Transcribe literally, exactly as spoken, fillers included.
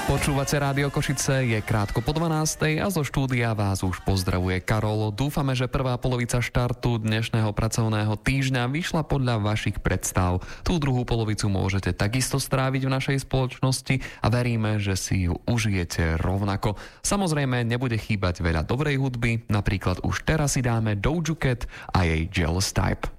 Počúvate Rádio Košice, je krátko po dvanástej a zo štúdia vás už pozdravuje Karol. Dúfame, že prvá polovica štartu dnešného pracovného týždňa vyšla podľa vašich predstav. Tú druhú polovicu môžete takisto stráviť v našej spoločnosti a veríme, že si ju užijete rovnako. Samozrejme, nebude chýbať veľa dobrej hudby, napríklad už teraz si dáme Doja Cat a jej Jealous Type.